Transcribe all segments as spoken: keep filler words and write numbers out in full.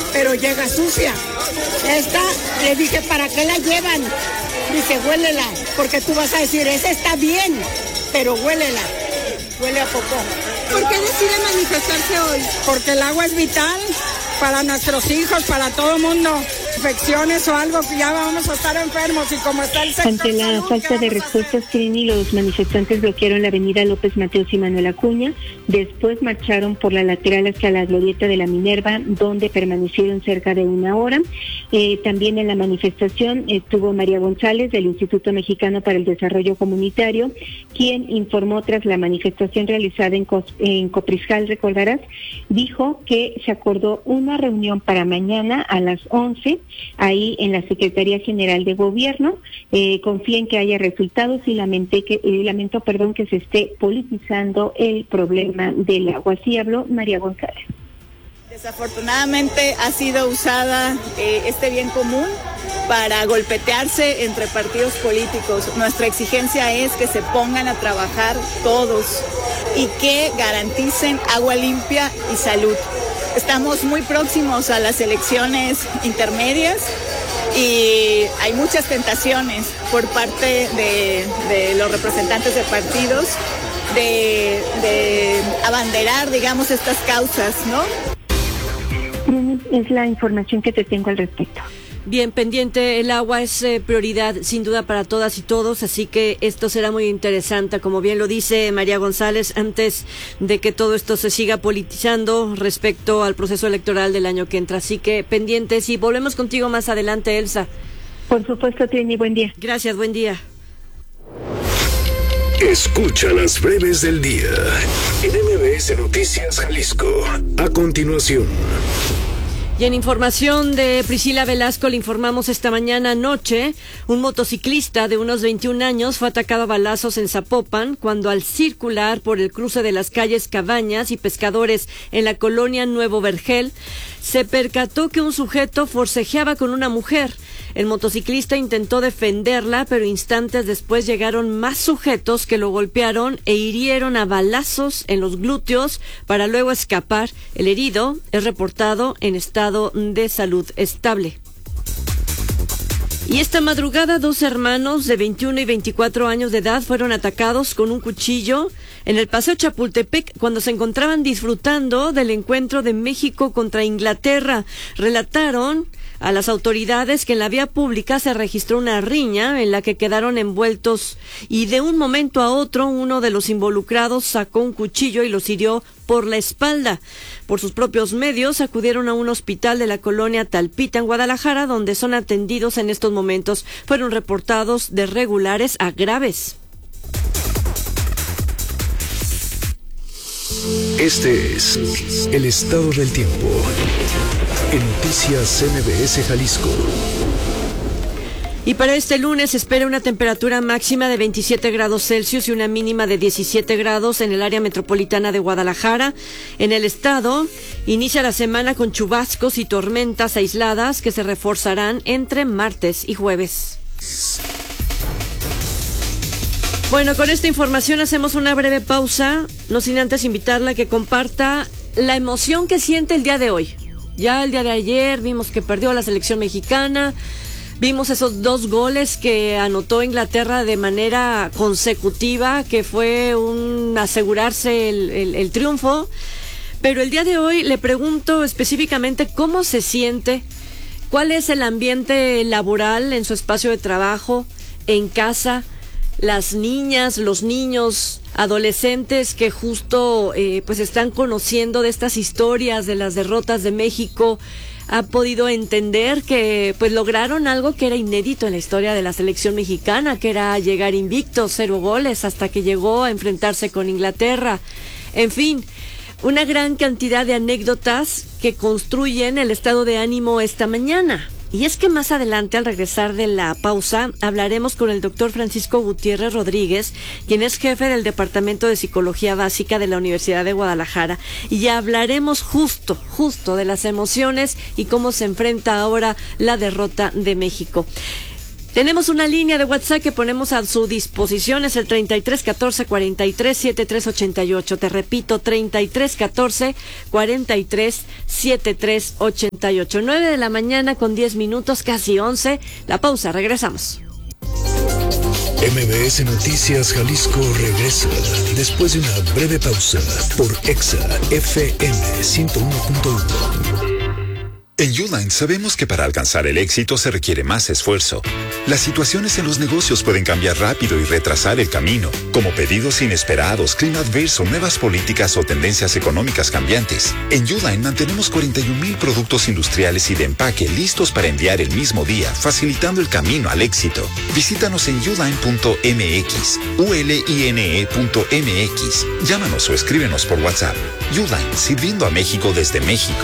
pero llega sucia. Esta, le dije, ¿para qué la llevan? Dice, huélela, porque tú vas a decir, esa está bien, pero huélela, huele a poco. ¿Por qué decide manifestarse hoy? Porque el agua es vital para nuestros hijos, para todo el mundo. Infecciones o algo, que ya vamos a estar enfermos y como está el sector Ante la salud, falta de respuestas, Trini, los manifestantes bloquearon la avenida López Mateos y Manuel Acuña. Después marcharon por la lateral hasta la glorieta de la Minerva, donde permanecieron cerca de una hora. Eh, también en la manifestación estuvo María González del Instituto Mexicano para el Desarrollo Comunitario, quien informó tras la manifestación realizada en, Cos- en Coprisjal, recordarás, dijo que se acordó una reunión para mañana a las once, ahí en la Secretaría General de Gobierno. Eh, confía en que haya resultados y lamenté que, eh, lamento perdón, que se esté politizando el problema del agua. Así habló María González. Desafortunadamente ha sido usada eh, este bien común para golpetearse entre partidos políticos. Nuestra exigencia es que se pongan a trabajar todos y que garanticen agua limpia y salud. Estamos muy próximos a las elecciones intermedias y hay muchas tentaciones por parte de, de los representantes de partidos de, de abanderar, digamos, estas causas, ¿no? Es la información que te tengo al respecto. Bien, pendiente, el agua es eh, prioridad sin duda para todas y todos, así que esto será muy interesante, como bien lo dice María González, antes de que todo esto se siga politizando respecto al proceso electoral del año que entra. Así que pendientes y volvemos contigo más adelante, Elsa. Por supuesto, Trini, buen día. Gracias, buen día. Escucha las breves del día en M B S Noticias Jalisco. A continuación. Y en información de Priscila Velasco le informamos esta mañana anoche, un motociclista de unos veintiún años fue atacado a balazos en Zapopan cuando al circular por el cruce de las calles Cabañas y Pescadores en la colonia Nuevo Vergel, se percató que un sujeto forcejeaba con una mujer. El motociclista intentó defenderla, pero instantes después llegaron más sujetos que lo golpearon e hirieron a balazos en los glúteos para luego escapar. El herido es reportado en estado de salud estable. Y esta madrugada, dos hermanos de veintiuno y veinticuatro años de edad fueron atacados con un cuchillo en el Paseo Chapultepec cuando se encontraban disfrutando del encuentro de México contra Inglaterra. Relataron a las autoridades que en la vía pública se registró una riña en la que quedaron envueltos y de un momento a otro uno de los involucrados sacó un cuchillo y los hirió por la espalda. Por sus propios medios acudieron a un hospital de la colonia Talpita en Guadalajara, donde son atendidos en estos momentos. Fueron reportados de regulares a graves. Este es el estado del tiempo en Noticias M B S Jalisco. Y para este lunes se espera una temperatura máxima de veintisiete grados Celsius y una mínima de diecisiete grados en el área metropolitana de Guadalajara. En el estado inicia la semana con chubascos y tormentas aisladas que se reforzarán entre martes y jueves. Bueno, con esta información hacemos una breve pausa, no sin antes invitarla a que comparta la emoción que siente el día de hoy. Ya el día de ayer vimos que perdió la selección mexicana, vimos esos dos goles que anotó Inglaterra de manera consecutiva, que fue un asegurarse el, el, el triunfo. Pero el día de hoy le pregunto específicamente cómo se siente, cuál es el ambiente laboral en su espacio de trabajo, en casa, las niñas, los niños, adolescentes que justo eh, pues están conociendo de estas historias de las derrotas de México. Ha podido entender que pues lograron algo que era inédito en la historia de la selección mexicana, que era llegar invictos, cero goles, hasta que llegó a enfrentarse con Inglaterra. En fin, una gran cantidad de anécdotas que construyen el estado de ánimo esta mañana. Y es que más adelante, al regresar de la pausa, hablaremos con el doctor Francisco Gutiérrez Rodríguez, quien es jefe del Departamento de Psicología Básica de la Universidad de Guadalajara, y hablaremos justo, justo de las emociones y cómo se enfrenta ahora la derrota de México. Tenemos una línea de WhatsApp que ponemos a su disposición, es el treinta y tres catorce cuarenta y tres setenta y tres ochenta y ocho. Te repito, treinta y tres catorce cuarenta y tres setenta y tres ochenta y ocho. nueve de la mañana con diez minutos, casi once. La pausa, regresamos. M B S Noticias Jalisco regresa después de una breve pausa por Exa F M ciento uno punto uno. En Uline sabemos que para alcanzar el éxito se requiere más esfuerzo. Las situaciones en los negocios pueden cambiar rápido y retrasar el camino, como pedidos inesperados, clima adverso, nuevas políticas o tendencias económicas cambiantes. En Uline mantenemos cuarenta y un mil productos industriales y de empaque listos para enviar el mismo día, facilitando el camino al éxito. Visítanos en uline punto m x, u l i n e punto m x. Llámanos o escríbenos por WhatsApp. Uline, sirviendo a México desde México.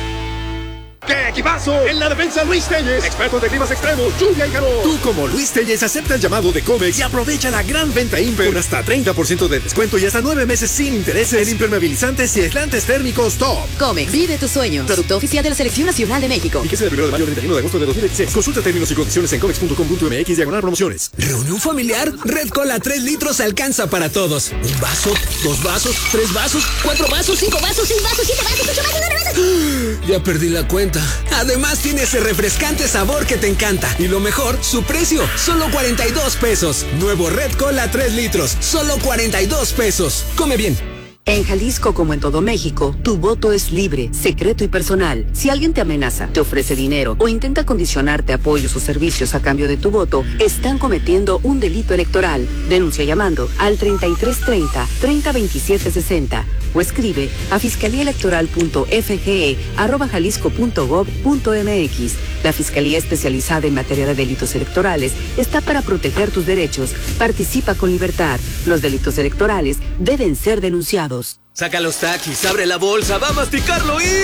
¡Qué equipazo! En la defensa, Luis Telles, experto de climas extremos, lluvia y calor. Tú, como Luis Telles, acepta el llamado de Comex y aprovecha la gran venta Imper con hasta treinta por ciento de descuento y hasta nueve meses sin intereses en impermeabilizantes y aislantes térmicos top. Comex, vive tus sueños. Producto oficial de la Selección Nacional de México. Y que sea del primero de mayo al treinta y uno de agosto de dos mil dieciséis. Consulta términos y condiciones en comex punto com punto m x diagonal promociones. ¿Reunión familiar? Red Cola tres litros alcanza para todos. ¿Un vaso? ¿Dos vasos? ¿Tres vasos? ¿Cuatro vasos? ¿Cinco vasos? ¿Seis vasos? ¿Siete vasos? ¿Ocho vasos? ¿Nueve vasos? Ya perdí la cuenta. Además tiene ese refrescante sabor que te encanta. Y lo mejor, su precio, solo cuarenta y dos pesos. Nuevo Red Cola tres litros, solo cuarenta y dos pesos. Come bien. En Jalisco, como en todo México, tu voto es libre, secreto y personal. Si alguien te amenaza, te ofrece dinero o intenta condicionarte apoyos o servicios a cambio de tu voto, están cometiendo un delito electoral. Denuncia llamando al treinta y tres treinta, treinta veintisiete sesenta o escribe a fiscalíaelectoral punto f g e arroba jalisco punto gob punto m x. La Fiscalía Especializada en Materia de Delitos Electorales está para proteger tus derechos. Participa con libertad. Los delitos electorales deben ser denunciados. Saca los taquis, abre la bolsa, va a masticarlo y...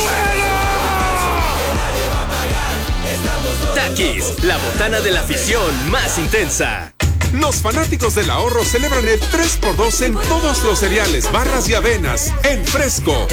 Taquis, la botana de la afición más intensa. Los fanáticos del ahorro celebran el tres por dos en todos los cereales, barras y avenas, en fresco.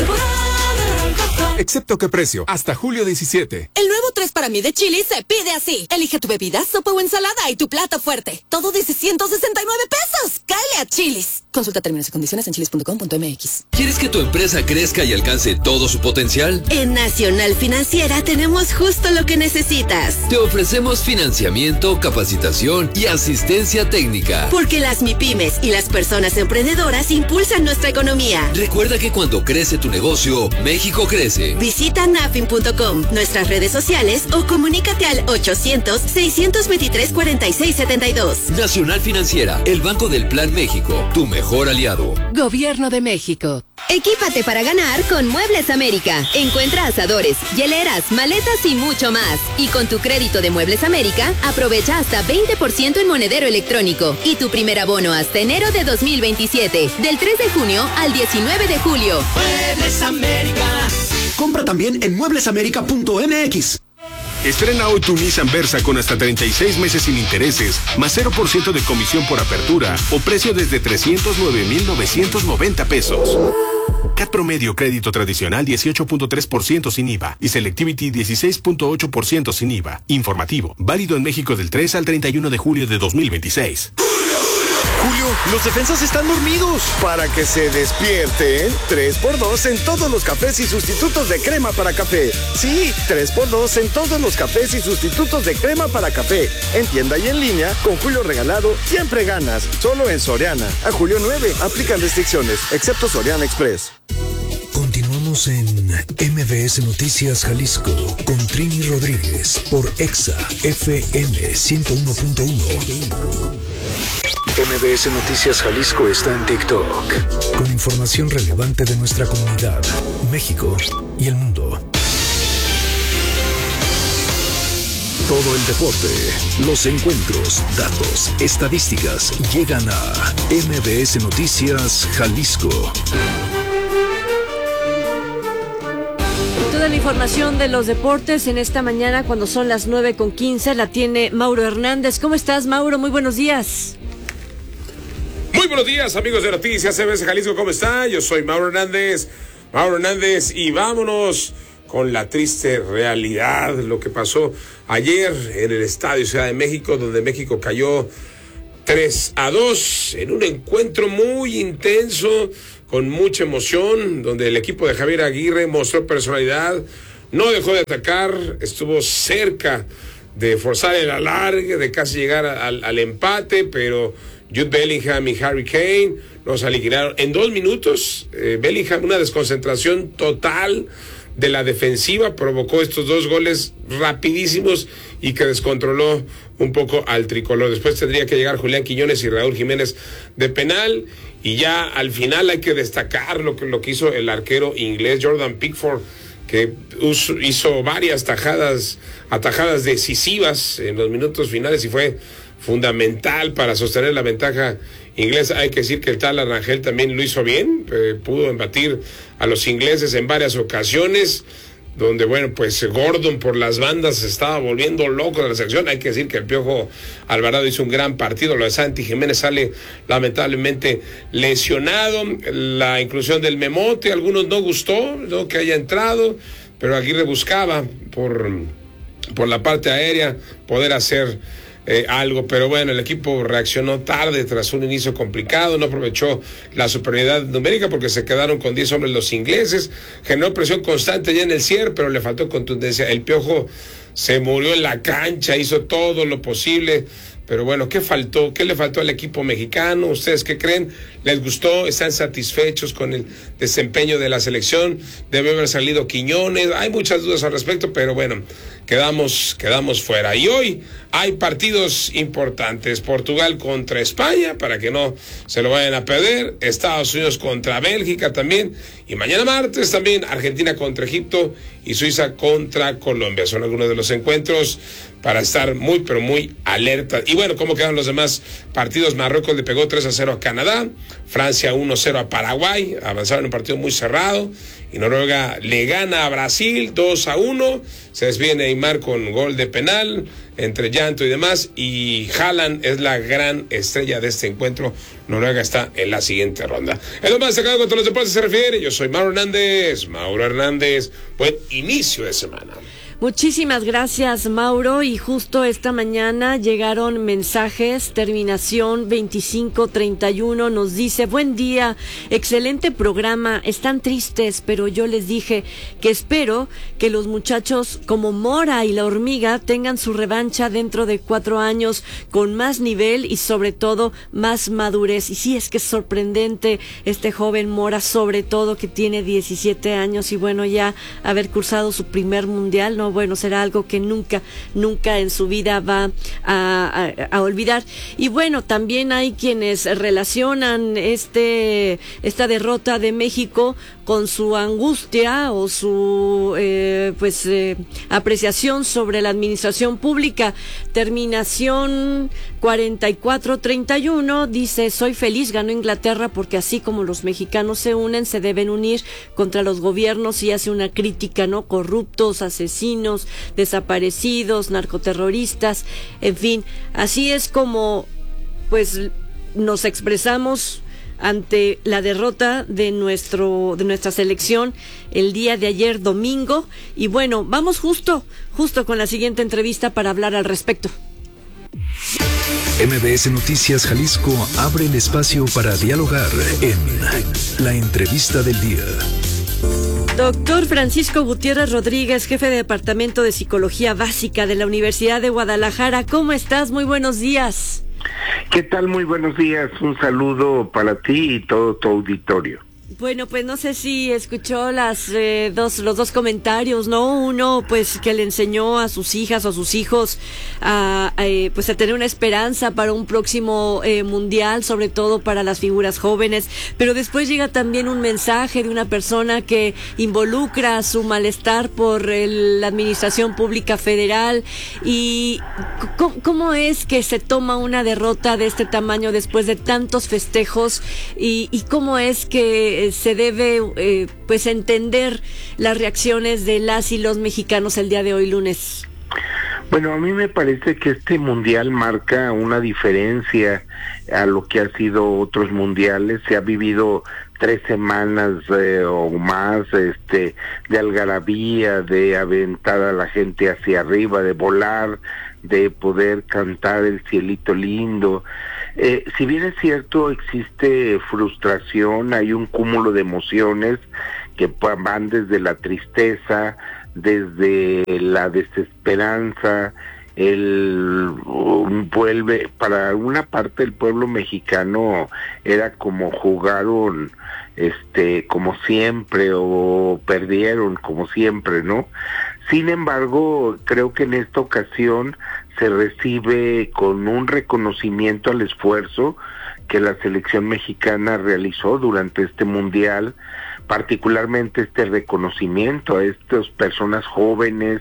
Excepto qué precio, hasta julio diecisiete. El nuevo tres para mí de Chili's se pide así. Elige tu bebida, sopa o ensalada y tu plato fuerte. Todo de ciento sesenta y nueve pesos. ¡Cáele a Chili's! Consulta términos y condiciones en chilis punto com punto m x. ¿Quieres que tu empresa crezca y alcance todo su potencial? En Nacional Financiera tenemos justo lo que necesitas. Te ofrecemos financiamiento, capacitación y asistencia técnica. Porque las MIPYMES y las personas emprendedoras impulsan nuestra economía. Recuerda que cuando crece tu negocio, México crece. Visita nafin punto com, nuestras redes sociales o comunícate al ochocientos, seiscientos veintitrés, cuarenta y seis setenta y dos. Nacional Financiera, el Banco del Plan México, tu mejor aliado. Gobierno de México. Equípate para ganar con Muebles América. Encuentra asadores, hieleras, maletas y mucho más. Y con tu crédito de Muebles América, aprovecha hasta veinte por ciento en monedero electrónico. Y tu primer abono hasta enero de dos mil veintisiete. Del tres de junio al diecinueve de julio. Muebles América. Compra también en muebles américa punto m x. Estrena hoy tu Nissan Versa con hasta treinta y seis meses sin intereses, más cero por ciento de comisión por apertura o precio desde trescientos nueve mil novecientos noventa pesos. C A T promedio crédito tradicional dieciocho punto tres por ciento sin I V A y Selectivity dieciséis punto ocho por ciento sin I V A. Informativo, válido en México del tres al treinta y uno de julio de dos mil veintiséis. Julio, los defensas están dormidos. Para que se despierten, tres por dos en todos los cafés y sustitutos de crema para café. Sí, tres por dos en todos los cafés y sustitutos de crema para café. En tienda y en línea, con Julio regalado, siempre ganas. Solo en Soriana. A julio nueve, aplican restricciones, excepto Soriana Express. Continuamos en M B S Noticias Jalisco con Trini Rodríguez por Exa F M ciento uno punto uno. M B S Noticias Jalisco está en TikTok con información relevante de nuestra comunidad, México y el mundo. Todo el deporte, los encuentros, datos, estadísticas llegan a M B S Noticias Jalisco. Toda la información de los deportes en esta mañana cuando son las nueve con quince la tiene Mauro Hernández. ¿Cómo estás, Mauro? Muy buenos días. Muy buenos días, amigos de Noticias M B S Jalisco, ¿cómo está? Yo soy Mauro Hernández, Mauro Hernández, y vámonos con la triste realidad, lo que pasó ayer en el Estadio Ciudad de México, donde México cayó tres a dos en un encuentro muy intenso, con mucha emoción, donde el equipo de Javier Aguirre mostró personalidad, no dejó de atacar, estuvo cerca de forzar el alargue, de casi llegar al, al empate, pero Jude Bellingham y Harry Kane nos alinearon en dos minutos. eh, Bellingham, una desconcentración total de la defensiva, provocó estos dos goles rapidísimos y que descontroló un poco al tricolor. Después tendría que llegar Julián Quiñones y Raúl Jiménez de penal, y ya al final hay que destacar lo que, lo que hizo el arquero inglés Jordan Pickford, que uso, hizo varias tajadas, atajadas decisivas en los minutos finales y fue fundamental para sostener la ventaja inglesa. Hay que decir que el tal Arrangel también lo hizo bien, eh, pudo embatir a los ingleses en varias ocasiones, donde, bueno, pues Gordon por las bandas se estaba volviendo loco de la sección. Hay que decir que el Piojo Alvarado hizo un gran partido. Lo de Santi Jiménez sale lamentablemente lesionado. La inclusión del Memote, a algunos no gustó, ¿no?, que haya entrado, pero Aguirre buscaba por, por la parte aérea poder hacer Eh, algo, pero bueno, el equipo reaccionó tarde tras un inicio complicado, no aprovechó la superioridad numérica porque se quedaron con diez hombres los ingleses, generó presión constante ya en el cierre, pero le faltó contundencia. El Piojo se murió en la cancha, hizo todo lo posible, pero bueno, ¿qué faltó? ¿Qué le faltó al equipo mexicano? ¿Ustedes qué creen? ¿Les gustó? ¿Están satisfechos con el desempeño de la selección? ¿Debe haber salido Quiñones? Hay muchas dudas al respecto, pero bueno, quedamos, quedamos fuera. Y hoy hay partidos importantes. Portugal contra España, para que no se lo vayan a perder. Estados Unidos contra Bélgica también. Y mañana martes también Argentina contra Egipto y Suiza contra Colombia. Son algunos de los encuentros para estar muy, pero muy alerta. Y bueno, ¿cómo quedan los demás partidos? Marruecos le pegó tres a cero a Canadá, Francia uno a cero a Paraguay, avanzaron en un partido muy cerrado, y Noruega le gana a Brasil dos a uno, se despide Neymar con gol de penal, entre llanto y demás, y Haaland es la gran estrella de este encuentro. Noruega está en la siguiente ronda. Es lo más destacado cuanto a los deportes se refiere. Yo soy Mauro Hernández, Mauro Hernández, buen inicio de semana. Muchísimas gracias, Mauro. Y justo esta mañana llegaron mensajes. Terminación veinticinco treinta y uno nos dice: buen día, excelente programa. Están tristes, pero yo les dije que espero que los muchachos como Mora y la Hormiga tengan su revancha dentro de cuatro años con más nivel y sobre todo más madurez. Y sí, es que es sorprendente este joven Mora, sobre todo que tiene diecisiete años y bueno, ya haber cursado su primer mundial, ¿no? Bueno, será algo que nunca, nunca en su vida va a, a, a olvidar. Y bueno, también hay quienes relacionan este esta derrota de México con su angustia o su eh, pues eh, apreciación sobre la administración pública. Terminación cuarenta y cuatro treinta y uno dice: soy feliz, ganó Inglaterra, porque así como los mexicanos se unen, se deben unir contra los gobiernos, y hace una crítica, ¿no? Corruptos, asesinos, desaparecidos, narcoterroristas, en fin, así es como pues nos expresamos ante la derrota de nuestro de nuestra selección el día de ayer domingo. Y bueno, vamos justo justo con la siguiente entrevista para hablar al respecto. M B S Noticias Jalisco abre el espacio para dialogar en la entrevista del día. Doctor Francisco Gutiérrez Rodríguez, jefe de Departamento de Psicología Básica de la Universidad de Guadalajara, ¿cómo estás? Muy buenos días. ¿Qué tal? Muy buenos días. Un saludo para ti y todo tu auditorio. Bueno, pues no sé si escuchó las eh, dos los dos comentarios, ¿no? Uno, pues que le enseñó a sus hijas o a sus hijos a, a eh, pues a tener una esperanza para un próximo eh, mundial, sobre todo para las figuras jóvenes. Pero después llega también un mensaje de una persona que involucra su malestar por el, la administración pública federal. Y ¿cómo, cómo es que se toma una derrota de este tamaño después de tantos festejos? Y, y cómo es que se debe eh, pues entender las reacciones de las y los mexicanos el día de hoy lunes. Bueno, a mí me parece que este mundial marca una diferencia a lo que ha sido otros mundiales. Se ha vivido tres semanas eh, o más este de algarabía, de aventar a la gente hacia arriba, de volar, de poder cantar el cielito lindo. Eh, si bien es cierto, existe frustración, hay un cúmulo de emociones que van desde la tristeza, desde la desesperanza, el um, vuelve, para alguna parte del pueblo mexicano era como jugaron este como siempre o perdieron como siempre, ¿no? Sin embargo, creo que en esta ocasión se recibe con un reconocimiento al esfuerzo que la selección mexicana realizó durante este mundial, particularmente este reconocimiento a estas personas jóvenes,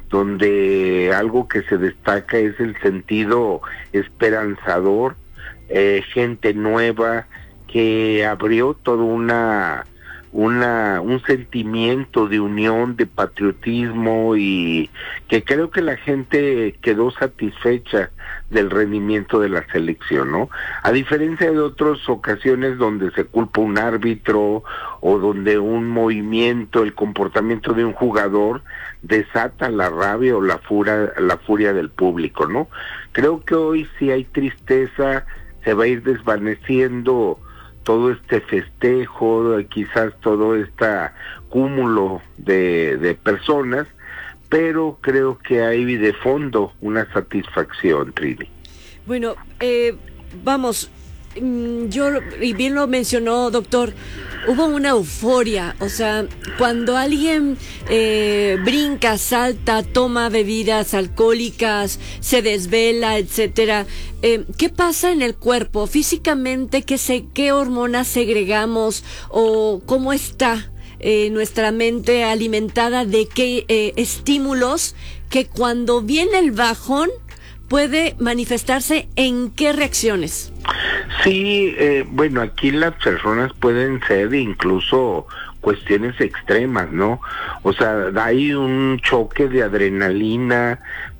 donde algo que se destaca es el sentido esperanzador, eh, gente nueva que abrió toda una una un sentimiento de unión, de patriotismo, y que creo que la gente quedó satisfecha del rendimiento de la selección, ¿no? A diferencia de otras ocasiones donde se culpa un árbitro o donde un movimiento, el comportamiento de un jugador desata la rabia o la furia, la furia del público, ¿no? Creo que hoy sí hay tristeza, se va a ir desvaneciendo todo este festejo, quizás todo este cúmulo de, de personas, pero creo que hay de fondo una satisfacción, Trini. Bueno, eh, vamos, yo, y bien lo mencionó, doctor, hubo una euforia, o sea, cuando alguien eh, brinca, salta, toma bebidas alcohólicas, se desvela, etcétera, eh, ¿qué pasa en el cuerpo? Físicamente, ¿qué, se, qué hormonas segregamos o cómo está eh, nuestra mente alimentada de qué eh, estímulos que cuando viene el bajón puede manifestarse en qué reacciones? Sí, eh, bueno, aquí las personas pueden ser incluso cuestiones extremas, ¿no? O sea, hay un choque de adrenalina,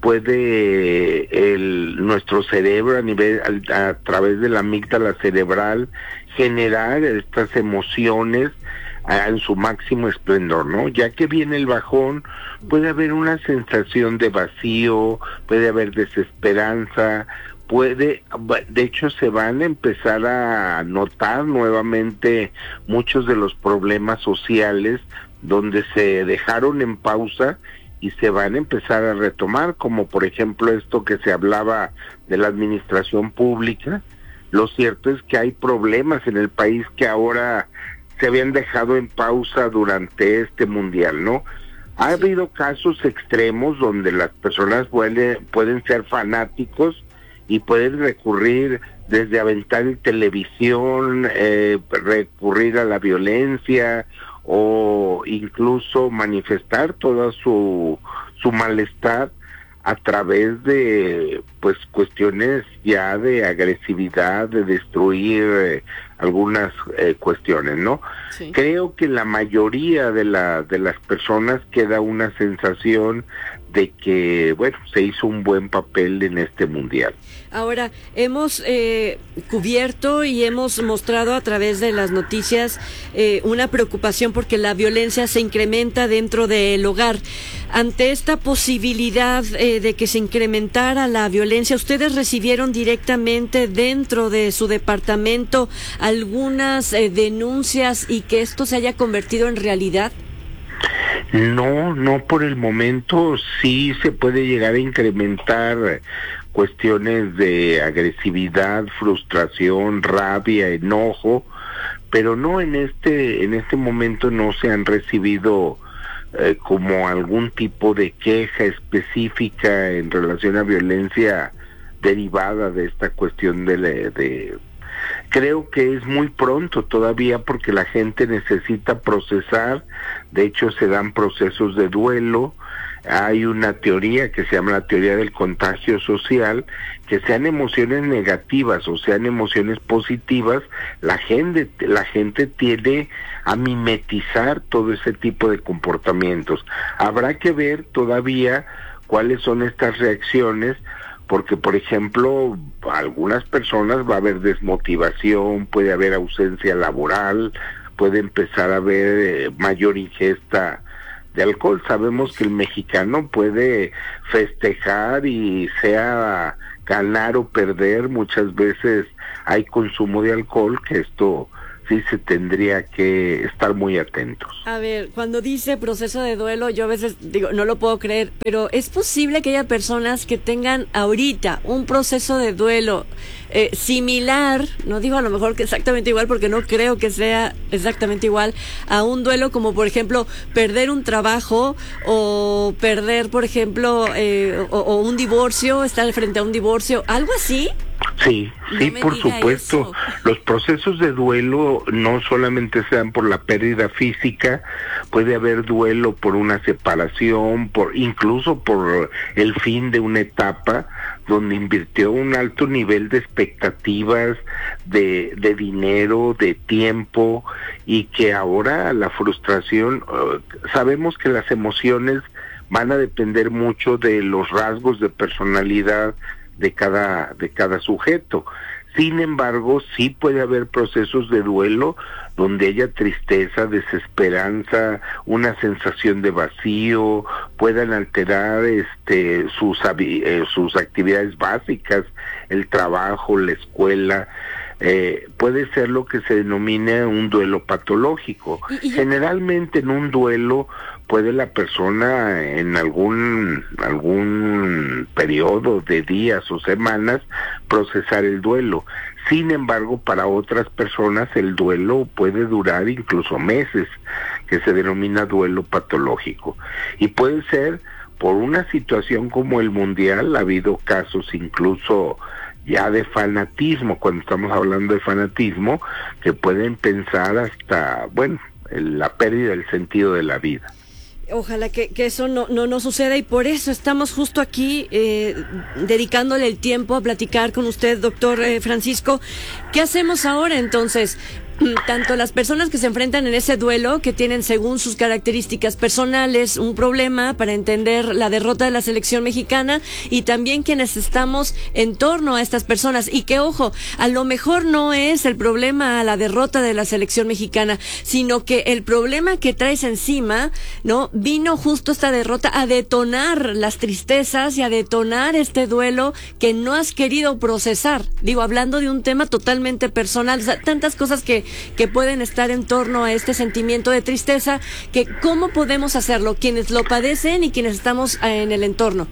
puede el nuestro cerebro a nivel a, a través de la amígdala cerebral generar estas emociones a, en su máximo esplendor, ¿no? Ya que viene el bajón, puede haber una sensación de vacío, puede haber desesperanza, puede, de hecho se van a empezar a notar nuevamente muchos de los problemas sociales donde se dejaron en pausa y se van a empezar a retomar, como por ejemplo esto que se hablaba de la administración pública. Lo cierto es que hay problemas en el país que ahora se habían dejado en pausa durante este mundial, ¿no? Ha habido casos extremos donde las personas puede, pueden ser fanáticos y pueden recurrir desde aventar en televisión, eh, recurrir a la violencia o incluso manifestar toda su, su malestar a través de pues cuestiones ya de agresividad, de destruir eh, algunas eh, cuestiones, ¿no? Sí. Creo que la mayoría de la de las personas queda una sensación de que, bueno, se hizo un buen papel en este mundial. Ahora, hemos eh, cubierto y hemos mostrado a través de las noticias eh, una preocupación porque la violencia se incrementa dentro del hogar. Ante esta posibilidad eh, de que se incrementara la violencia, ¿ustedes recibieron directamente dentro de su departamento algunas eh, denuncias y que esto se haya convertido en realidad? No, no por el momento. Sí se puede llegar a incrementar cuestiones de agresividad, frustración, rabia, enojo, pero no en este en este momento no se han recibido eh, como algún tipo de queja específica en relación a violencia derivada de esta cuestión de, de, de creo que es muy pronto todavía porque la gente necesita procesar. De hecho se dan procesos de duelo. Hay una teoría que se llama la teoría del contagio social, que sean emociones negativas o sean emociones positivas, la gente, la gente tiende a mimetizar todo ese tipo de comportamientos. Habrá que ver todavía cuáles son estas reacciones, porque por ejemplo, algunas personas va a haber desmotivación, puede haber ausencia laboral, puede empezar a haber eh, mayor ingesta de alcohol. Sabemos que el mexicano puede festejar y sea ganar o perder, muchas veces hay consumo de alcohol, que esto sí se tendría que estar muy atentos. A ver, cuando dice proceso de duelo, yo a veces digo, no lo puedo creer, pero ¿es posible que haya personas que tengan ahorita un proceso de duelo eh, similar, no digo a lo mejor que exactamente igual, porque no creo que sea exactamente igual, a un duelo como por ejemplo perder un trabajo o perder por ejemplo eh, o, o un divorcio, estar frente a un divorcio, algo así? Sí, sí, no por supuesto. Eso. Los procesos de duelo no solamente se dan por la pérdida física, puede haber duelo por una separación, por incluso por el fin de una etapa donde invirtió un alto nivel de expectativas, de, de dinero, de tiempo, y que ahora la frustración, uh, sabemos que las emociones van a depender mucho de los rasgos de personalidad de cada de cada sujeto. Sin embargo, sí puede haber procesos de duelo donde haya tristeza, desesperanza, una sensación de vacío, puedan alterar este sus eh, sus actividades básicas, el trabajo, la escuela. Eh, puede ser lo que se denomina un duelo patológico. ¿Y, y Generalmente en un duelo puede la persona en algún algún periodo de días o semanas procesar el duelo. Sin embargo, para otras personas el duelo puede durar incluso meses, que se denomina duelo patológico. Y puede ser por una situación como el mundial, ha habido casos incluso ya de fanatismo, cuando estamos hablando de fanatismo, que pueden pensar hasta, bueno, la pérdida del sentido de la vida. Ojalá que, que eso no, no, no suceda, y por eso estamos justo aquí eh, dedicándole el tiempo a platicar con usted, doctor eh, Francisco. ¿Qué hacemos ahora entonces? Tanto las personas que se enfrentan en ese duelo, que tienen según sus características personales un problema para entender la derrota de la selección mexicana, y también quienes estamos en torno a estas personas, y que ojo, a lo mejor no es el problema a la derrota de la selección mexicana, sino que el problema que traes encima, ¿no? Vino justo esta derrota a detonar las tristezas y a detonar este duelo que no has querido procesar. Digo, hablando de un tema totalmente personal, o sea, tantas cosas que que pueden estar en torno a este sentimiento de tristeza, que cómo podemos hacerlo, quienes lo padecen y quienes estamos en el entorno.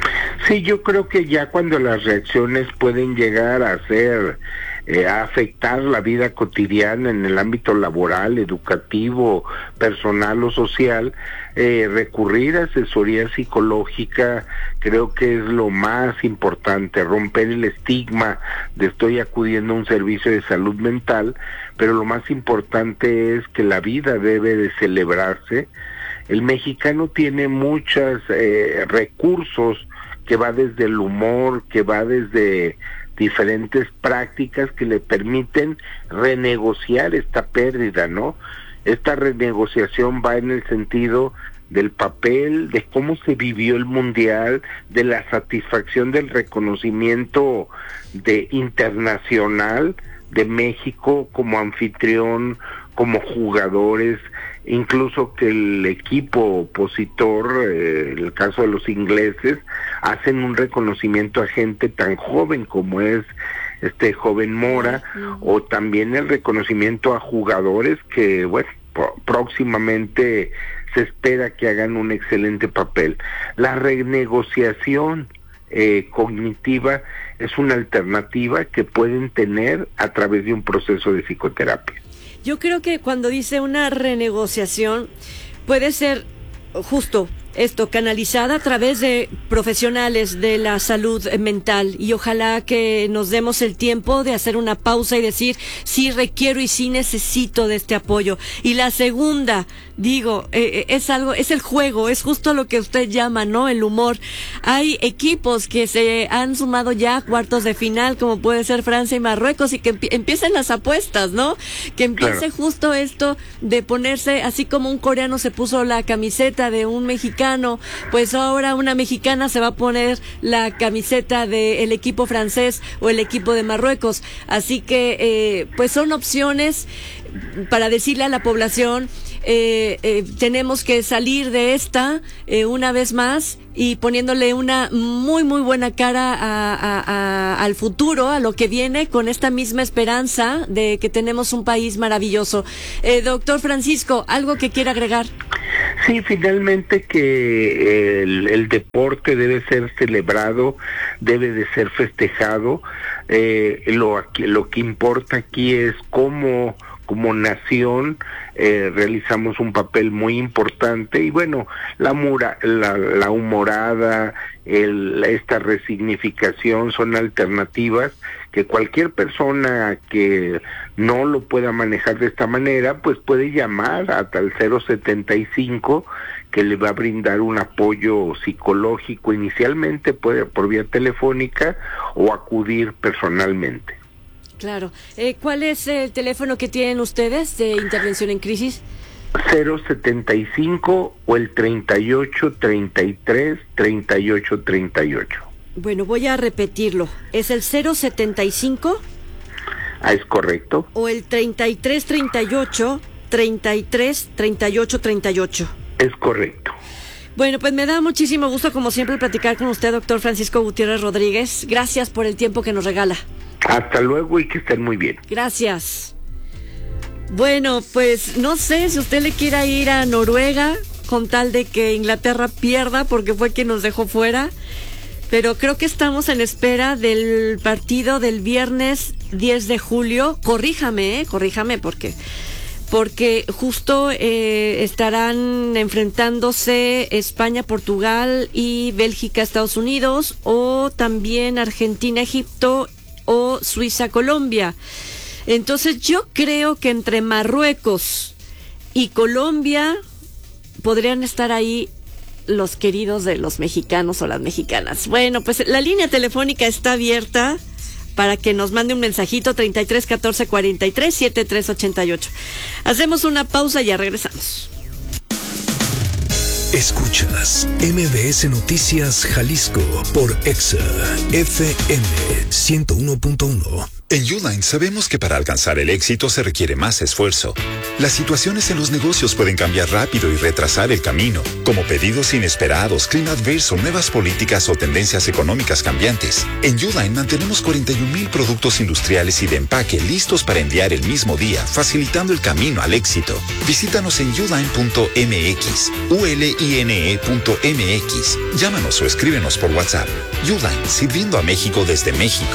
Sí, yo creo que ya cuando las reacciones pueden llegar a ser, eh, a afectar la vida cotidiana en el ámbito laboral, educativo, personal o social, eh, recurrir a asesoría psicológica creo que es lo más importante, romper el estigma de estoy acudiendo a un servicio de salud mental, pero lo más importante es que la vida debe de celebrarse. El mexicano tiene muchos eh, recursos, que va desde el humor, que va desde diferentes prácticas que le permiten renegociar esta pérdida, ¿no? Esta renegociación va en el sentido del papel, de cómo se vivió el mundial, de la satisfacción del reconocimiento de internacional de México como anfitrión, como jugadores, incluso que el equipo opositor, eh, en el caso de los ingleses, hacen un reconocimiento a gente tan joven como es este joven Mora, uh-huh. o también el reconocimiento a jugadores que, bueno, próximamente se espera que hagan un excelente papel. La renegociación eh, cognitiva es una alternativa que pueden tener a través de un proceso de psicoterapia. Yo creo que cuando dice una renegociación, puede ser justo esto, canalizada a través de profesionales de la salud mental, y ojalá que nos demos el tiempo de hacer una pausa y decir sí requiero y sí necesito de este apoyo. Y la segunda, digo, eh, es algo, es el juego, es justo lo que usted llama, ¿no? El humor. Hay equipos que se han sumado ya a cuartos de final, como puede ser Francia y Marruecos, y que empie- empiecen las apuestas, ¿no? Que empiece claro. justo esto de ponerse, así como un coreano se puso la camiseta de un mexicano, mexicano, pues ahora una mexicana se va a poner la camiseta del equipo francés o el equipo de Marruecos. Así que, eh, pues son opciones para decirle a la población, eh, eh, tenemos que salir de esta eh, una vez más y poniéndole una muy muy buena cara a, a, a, al futuro, a lo que viene, con esta misma esperanza de que tenemos un país maravilloso. Eh, doctor Francisco, ¿algo que quiera agregar? Sí, finalmente que el, el deporte debe ser celebrado, debe de ser festejado. Eh, lo, aquí, lo que importa aquí es cómo, como nación, eh, realizamos un papel muy importante. Y bueno, la, mura, la, la humorada, el, esta resignificación son alternativas que cualquier persona que no lo pueda manejar de esta manera, pues puede llamar hasta el cero setenta y cinco, que le va a brindar un apoyo psicológico inicialmente, puede por vía telefónica o acudir personalmente. Claro. Eh, ¿Cuál es el teléfono que tienen ustedes de intervención en crisis? cero setenta y cinco o el treinta y ocho, treinta y tres, treinta y ocho, treinta y ocho. Bueno, voy a repetirlo. ¿Es el cero setenta y cinco? Ah, es correcto. ¿O el treinta y tres, treinta y ocho, treinta y tres, treinta y ocho, treinta y ocho? Es correcto. Bueno, pues me da muchísimo gusto, como siempre, platicar con usted, doctor Francisco Gutiérrez Rodríguez. Gracias por el tiempo que nos regala. Hasta luego y que estén muy bien. Gracias. Bueno, pues no sé si usted le quiera ir a Noruega con tal de que Inglaterra pierda, porque fue quien nos dejó fuera. Pero creo que estamos en espera del partido del viernes diez de julio. Corríjame, eh, corríjame, porque... porque justo eh, estarán enfrentándose España, Portugal y Bélgica, Estados Unidos, o también Argentina, Egipto, o Suiza, Colombia. Entonces yo creo que entre Marruecos y Colombia podrían estar ahí los queridos de los mexicanos o las mexicanas. Bueno, pues la línea telefónica está abierta para que nos mande un mensajito, treinta y tres, catorce, cuarenta y tres, setenta y tres, ochenta y ocho. Hacemos una pausa y ya regresamos. Escuchas M B S Noticias Jalisco por Exa F M ciento uno punto uno. En Uline sabemos que para alcanzar el éxito se requiere más esfuerzo. Las situaciones en los negocios pueden cambiar rápido y retrasar el camino, como pedidos inesperados, clima adverso, nuevas políticas o tendencias económicas cambiantes. En Uline mantenemos cuarenta y un mil productos industriales y de empaque listos para enviar el mismo día, facilitando el camino al éxito. Visítanos en uline punto m x, u l i n e punto m x. Llámanos o escríbenos por WhatsApp. Uline, sirviendo a México desde México.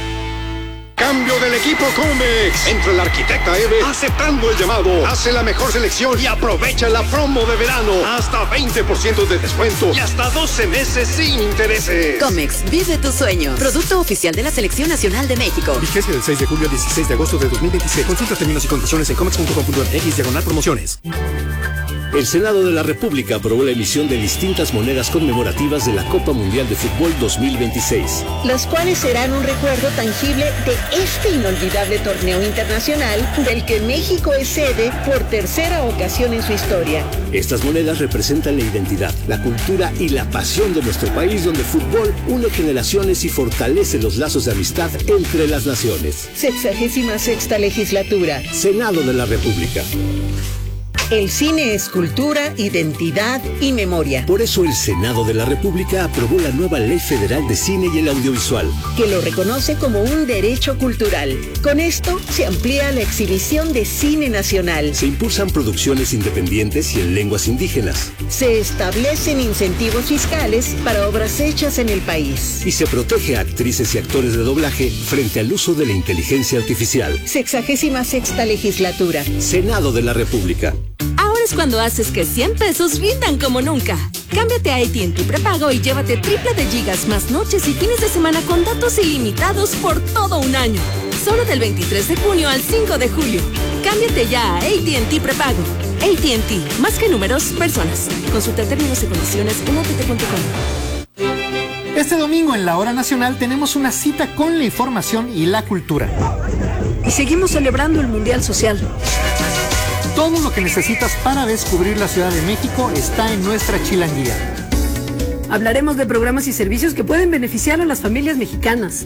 Cambio del equipo Comex. Entra el arquitecta Eve aceptando el llamado. Hace la mejor selección y aprovecha la promo de verano. Hasta veinte por ciento de descuento y hasta doce meses sin intereses. Comex, vive tu sueño. Producto oficial de la Selección Nacional de México. Vigencia del seis de julio al dieciséis de agosto de dos mil veintiséis. Consulta términos y condiciones en comex punto com punto m x diagonal promociones. El Senado de la República aprobó la emisión de distintas monedas conmemorativas de la Copa Mundial de Fútbol dos mil veintiséis. Las cuales serán un recuerdo tangible de este inolvidable torneo internacional del que México es sede por tercera ocasión en su historia. Estas monedas representan la identidad, la cultura y la pasión de nuestro país, donde el fútbol une generaciones y fortalece los lazos de amistad entre las naciones. Sexagésima sexta legislatura. Senado de la República. El cine es cultura, identidad y memoria. Por eso el Senado de la República aprobó la nueva Ley Federal de Cine y el Audiovisual, que lo reconoce como un derecho cultural. Con esto se amplía la exhibición de cine nacional. Se impulsan producciones independientes y en lenguas indígenas. Se establecen incentivos fiscales para obras hechas en el país. Y se protege a actrices y actores de doblaje frente al uso de la inteligencia artificial. Sexagésima sexta legislatura. Senado de la República. Ahora es cuando haces que cien pesos rindan como nunca. Cámbiate a A T and T prepago y llévate triple de gigas más noches y fines de semana con datos ilimitados por todo un año. Solo del veintitrés de junio al cinco de julio. Cámbiate ya a A T and T prepago. A T and T, más que números, personas. Consulta términos y condiciones en a t t punto com. Este domingo en la Hora Nacional tenemos una cita con la información y la cultura. Y seguimos celebrando el Mundial Social. Todo lo que necesitas para descubrir la Ciudad de México está en nuestra chilanguía. Hablaremos de programas y servicios que pueden beneficiar a las familias mexicanas.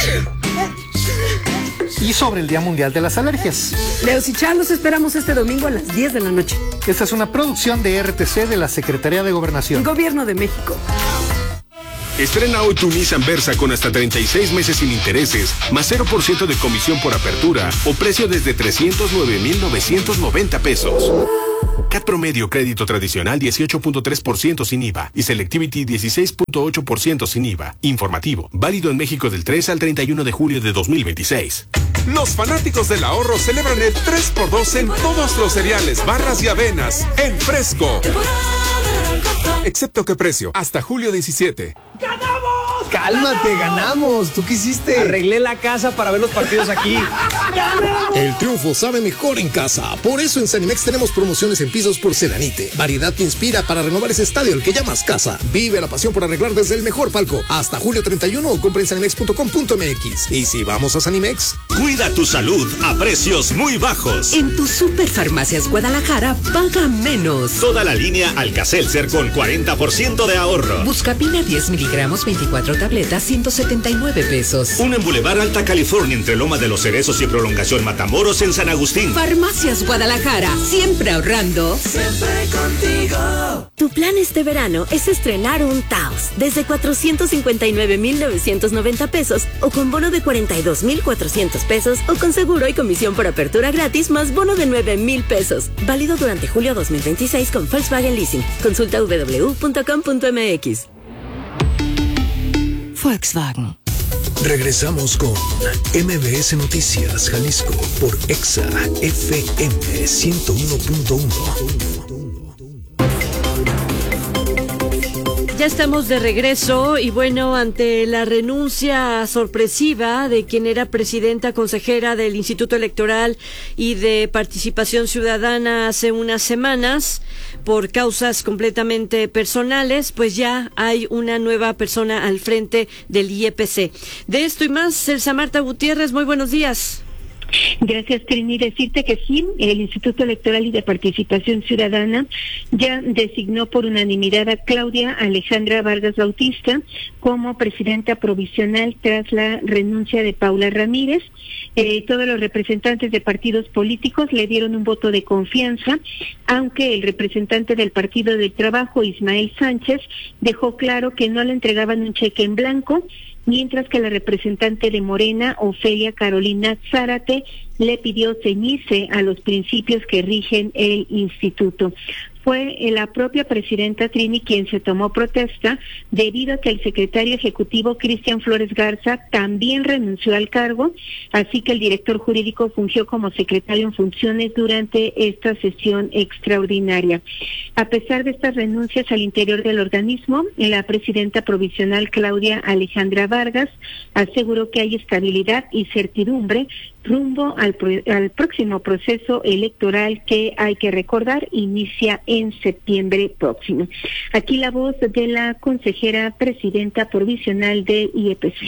Y sobre el Día Mundial de las Alergias. Leos y Char, los esperamos este domingo a las diez de la noche. Esta es una producción de R T C de la Secretaría de Gobernación. Gobierno de México. Estrena hoy tu Nissan Versa con hasta treinta y seis meses sin intereses, más cero por ciento de comisión por apertura o precio desde trescientos nueve mil novecientos noventa pesos. C A T promedio crédito tradicional dieciocho punto tres por ciento sin I V A y Selectivity dieciséis punto ocho por ciento sin I V A. Informativo, válido en México del tres al treinta y uno de julio de dos mil veintiséis. Los fanáticos del ahorro celebran el tres por dos en todos los cereales, barras y avenas, en Fresco. Excepto que precio, hasta julio diecisiete. ¡Ganamos! Cálmate, ganamos. ¿Tú qué hiciste? Arreglé la casa para ver los partidos aquí. ¡Ganamos! El triunfo sabe mejor en casa. Por eso en Sanimex tenemos promociones en pisos porcelanite. Variedad que inspira para renovar ese estadio al que llamas casa. Vive la pasión por arreglar desde el mejor palco. Hasta julio treinta y uno o compra en sanimex punto com punto m x. Y si vamos a Sanimex, cuida tu salud a precios muy bajos. En tu Superfarmacias Guadalajara paga menos. Toda la línea Alka-Seltzer con cuarenta por ciento de ahorro. Buscapina diez miligramos, veinticuatro tabletas, ciento setenta y nueve pesos. Un en Boulevard Alta California entre Loma de los Cerezos y Prolongación Matamoros en San Agustín. Farmacias Guadalajara, siempre ahorrando. Siempre contigo. Tu plan este verano es estrenar un Taos desde cuatrocientos cincuenta y nueve mil novecientos noventa pesos o con bono de cuarenta y dos mil cuatrocientos pesos o con seguro y comisión por apertura gratis más bono de nueve mil pesos. Válido durante julio dos mil veintiséis con Volkswagen Leasing. Consulta w w w punto com punto m x. Volkswagen. Regresamos con M B S Noticias Jalisco por Exa F M ciento uno punto uno. Ya estamos de regreso y bueno, ante la renuncia sorpresiva de quien era presidenta consejera del Instituto Electoral y de Participación Ciudadana hace unas semanas por causas completamente personales, pues ya hay una nueva persona al frente del I E P C. De esto y más, Elsa Marta Gutiérrez, muy buenos días. Gracias, Trini. Decirte que sí, el Instituto Electoral y de Participación Ciudadana ya designó por unanimidad a Claudia Alejandra Vargas Bautista como presidenta provisional tras la renuncia de Paula Ramírez. Eh, todos los representantes de partidos políticos le dieron un voto de confianza, aunque el representante del Partido del Trabajo, Ismael Sánchez, dejó claro que no le entregaban un cheque en blanco, mientras que la representante de Morena, Ofelia Carolina Zárate, le pidió ceñirse a los principios que rigen el instituto. Fue la propia presidenta Trini quien se tomó protesta debido a que el secretario ejecutivo Cristian Flores Garza también renunció al cargo, así que el director jurídico fungió como secretario en funciones durante esta sesión extraordinaria. A pesar de estas renuncias al interior del organismo, la presidenta provisional Claudia Alejandra Vargas aseguró que hay estabilidad y certidumbre rumbo al, al próximo proceso electoral que, hay que recordar, inicia en septiembre próximo. Aquí la voz de la consejera presidenta provisional de I E P C.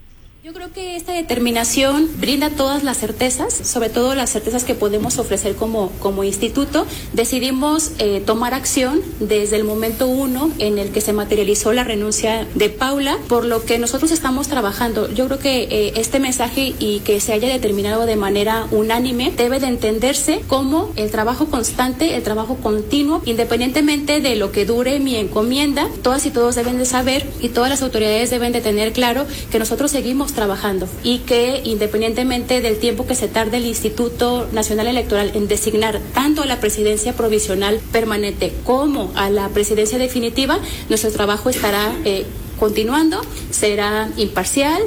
Yo creo que esta determinación brinda todas las certezas, sobre todo las certezas que podemos ofrecer como, como instituto. Decidimos eh, tomar acción desde el momento uno en el que se materializó la renuncia de Paula, por lo que nosotros estamos trabajando. Yo creo que eh, este mensaje y que se haya determinado de manera unánime debe de entenderse como el trabajo constante, el trabajo continuo, independientemente de lo que dure mi encomienda. Todas y todos deben de saber y todas las autoridades deben de tener claro que nosotros seguimos trabajando y que independientemente del tiempo que se tarde el Instituto Nacional Electoral en designar tanto a la presidencia provisional permanente como a la presidencia definitiva, nuestro trabajo estará eh, continuando, será imparcial.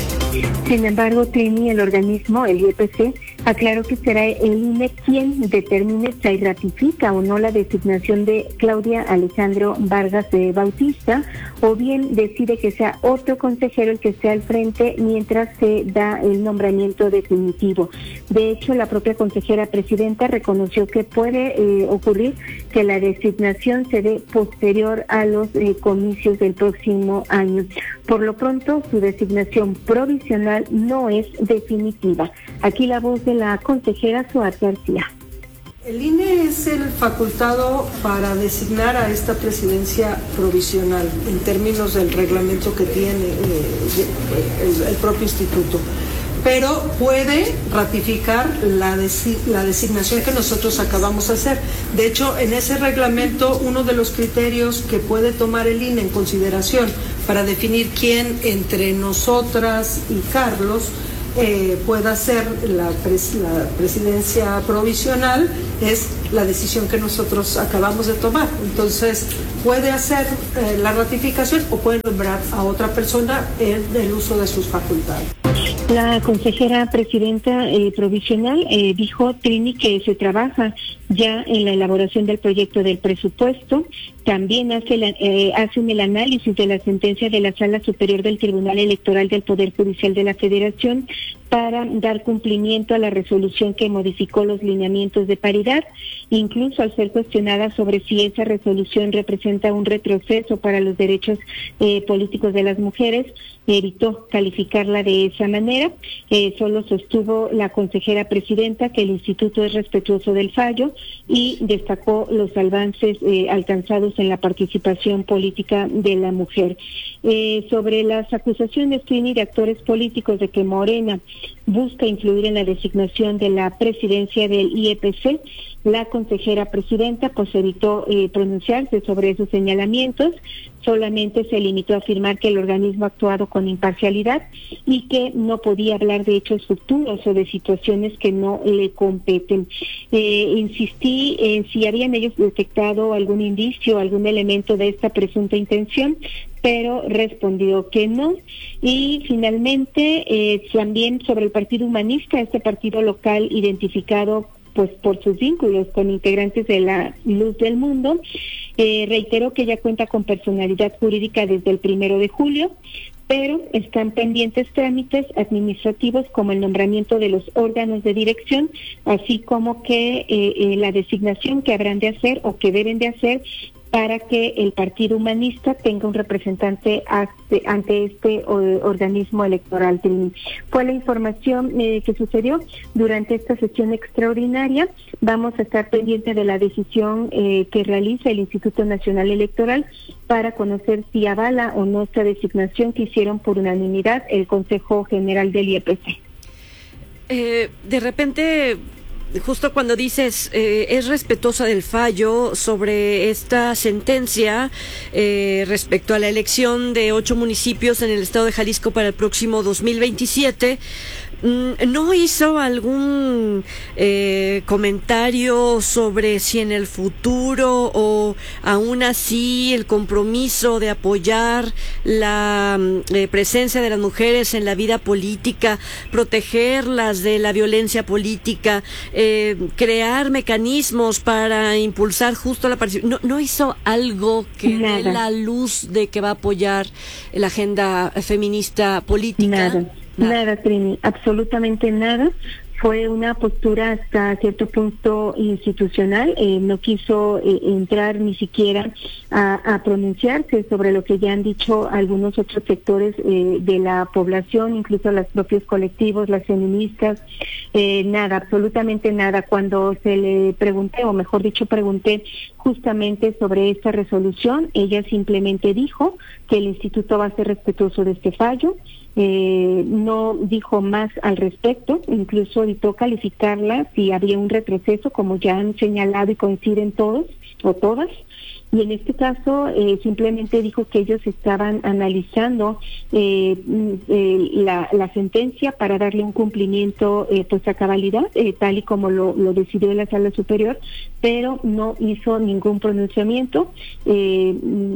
Sin embargo, Trini, el organismo, el I E P C, aclaró que será el I N E quien determine si ratifica o no la designación de Claudia Alejandro Vargas de Bautista, o bien decide que sea otro consejero el que esté al frente mientras se da el nombramiento definitivo. De hecho, la propia consejera presidenta reconoció que puede eh, ocurrir que la designación se dé posterior a los eh, comicios del próximo año. Por lo pronto, su designación provisional no es definitiva. Aquí la voz de la consejera Suárez García. El I N E es el facultado para designar a esta presidencia provisional en términos del reglamento que tiene eh, el, el propio instituto, pero puede ratificar la, desi- la designación que nosotros acabamos de hacer. De hecho, en ese reglamento, uno de los criterios que puede tomar el I N E en consideración para definir quién entre nosotras y Carlos Eh, pueda ser la, pres- la presidencia provisional es la decisión que nosotros acabamos de tomar. Entonces puede hacer eh, la ratificación o puede nombrar a otra persona en el uso de sus facultades. La consejera presidenta eh, provisional eh, dijo, Trini, que se trabaja ya en la elaboración del proyecto del presupuesto. También hace la, eh, hacen el análisis de la sentencia de la Sala Superior del Tribunal Electoral del Poder Judicial de la Federación para dar cumplimiento a la resolución que modificó los lineamientos de paridad, incluso al ser cuestionada sobre si esa resolución representa un retroceso para los derechos eh, políticos de las mujeres, evitó calificarla de esa manera. Eh, solo sostuvo la consejera presidenta que el instituto es respetuoso del fallo y destacó los avances eh, alcanzados en la participación política de la mujer. Eh, sobre las acusaciones de actores políticos de que Morena busca influir en la designación de la presidencia del I E P C, la consejera presidenta pues evitó eh, pronunciarse sobre esos señalamientos, solamente se limitó a afirmar que el organismo ha actuado con imparcialidad y que no podía hablar de hechos futuros o de situaciones que no le competen. Eh, insistí en si habían ellos detectado algún indicio, algún elemento de esta presunta intención, pero respondió que no. Y finalmente eh, también sobre el Partido Humanista, este partido local identificado pues por sus vínculos con integrantes de la Luz del Mundo, eh, reiteró que ya cuenta con personalidad jurídica desde el primero de julio, pero están pendientes trámites administrativos como el nombramiento de los órganos de dirección, así como que eh, eh, la designación que habrán de hacer o que deben de hacer para que el Partido Humanista tenga un representante ante, ante este o, organismo electoral. Fue la información eh, que sucedió durante esta sesión extraordinaria. Vamos a estar pendientes de la decisión eh, que realiza el Instituto Nacional Electoral para conocer si avala o no esta designación que hicieron por unanimidad el Consejo General del I E P C. Eh, de repente... Justo cuando dices, eh, es respetuosa del fallo sobre esta sentencia eh, respecto a la elección de ocho municipios en el estado de Jalisco para el próximo dos mil veintisiete, ¿no hizo algún eh, comentario sobre si en el futuro o aún así el compromiso de apoyar la eh, presencia de las mujeres en la vida política, protegerlas de la violencia política, eh, crear mecanismos para impulsar justo la participación? ¿No, no hizo algo que dé la luz de que va a apoyar la agenda feminista política? Nada. Nada, Trini, absolutamente nada. Fue una postura hasta cierto punto institucional, eh, no quiso eh, entrar ni siquiera a, a pronunciarse sobre lo que ya han dicho algunos otros sectores eh, de la población, incluso los propios colectivos, las feministas, eh, nada, absolutamente nada. Cuando se le pregunté, o mejor dicho pregunté justamente sobre esta resolución, ella simplemente dijo que el instituto va a ser respetuoso de este fallo. Eh, no dijo más al respecto, incluso evitó calificarla si había un retroceso, como ya han señalado y coinciden todos o todas. Y en este caso eh, simplemente dijo que ellos estaban analizando eh, eh, la, la sentencia para darle un cumplimiento eh, pues a cabalidad, eh, tal y como lo, lo decidió la Sala Superior, pero no hizo ningún pronunciamiento, eh,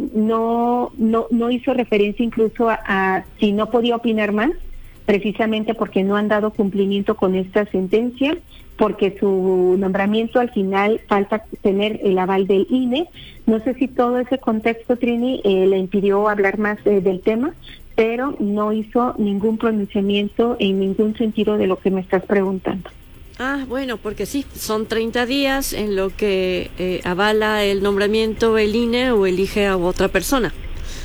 no, no, no hizo referencia incluso a, a si no podía opinar más, precisamente porque no han dado cumplimiento con esta sentencia, porque su nombramiento al final falta tener el aval del I N E. No sé si todo ese contexto, Trini, eh, le impidió hablar más eh, del tema, pero no hizo ningún pronunciamiento en ningún sentido de lo que me estás preguntando. Ah, bueno, porque sí, son treinta días en lo que eh, avala el nombramiento el I N E o elige a otra persona.